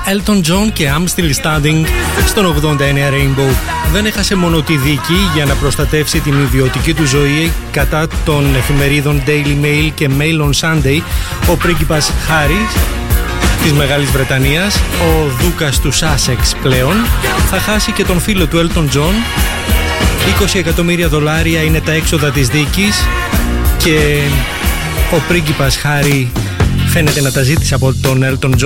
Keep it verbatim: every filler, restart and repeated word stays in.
Elton John και I'm Still Standing στον ογδόντα εννέα Rainbow. Δεν έχασε μόνο τη δίκη για να προστατεύσει την ιδιωτική του ζωή κατά των εφημερίδων Daily Mail και Mail on Sunday. Ο πρίγκιπας Χάρι της Μεγάλης Βρετανίας, ο δούκας του Σάσεξ πλέον, θα χάσει και τον φίλο του Elton John. είκοσι εκατομμύρια δολάρια είναι τα έξοδα της δίκης και ο πρίγκιπας Χάρι φαίνεται να τα ζήτησε από τον Elton John.